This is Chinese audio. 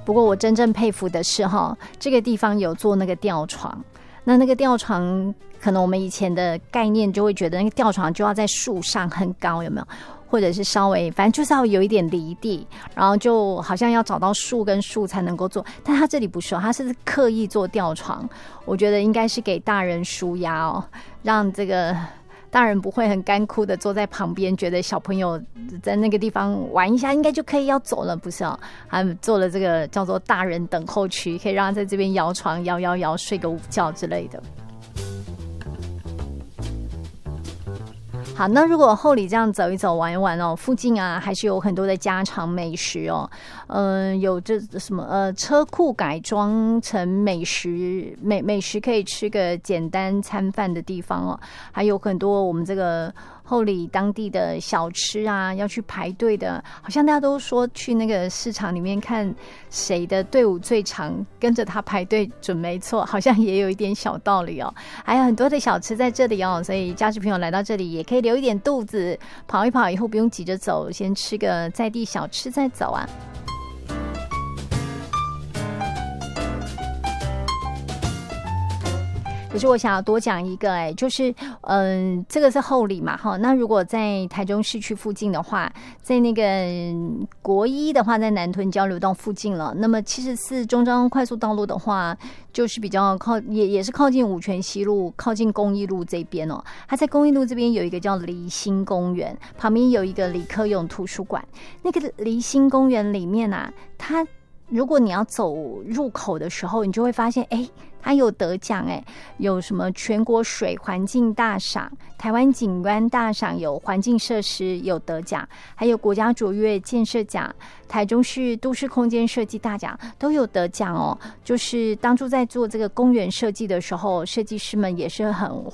不过我真正佩服的是这个地方有做那个吊床，那个吊床可能我们以前的概念就会觉得那个吊床就要在树上很高，有没有？或者是稍微反正就是要有一点离地，然后就好像要找到树跟树才能够做，但他这里不是他是刻意做吊床，我觉得应该是给大人舒压让这个大人不会很干枯的坐在旁边，觉得小朋友在那个地方玩一下应该就可以要走了，不是他们做了这个叫做大人等候区，可以让他在这边摇床摇睡个午觉之类的。好，那如果后里这样走一走玩一玩附近还是有很多的家常美食有这什么车库改装成美食可以吃个简单餐饭的地方还有很多我们这个后里当地的小吃要去排队的，好像大家都说去那个市场里面看谁的队伍最长，跟着他排队准没错，好像也有一点小道理还有很多的小吃在这里所以家属朋友来到这里也可以留一点肚子，跑一跑以后不用急着走，先吃个在地小吃再走可是我想要多讲一个就是这个是后里嘛那如果在台中市区附近的话，在那个国一的话在南屯交流道附近了，那么74中彰快速道路的话就是比较也是靠近五权西路，靠近公益路这边它在公益路这边有一个叫离心公园，旁边有一个李科永图书馆，那个离心公园里面它如果你要走入口的时候，你就会发现它有得奖有什么全国水环境大赏、台湾景观大赏，有环境设施有得奖，还有国家卓越建设奖、台中市都市空间设计大奖都有得奖就是当初在做这个公园设计的时候，设计师们也是很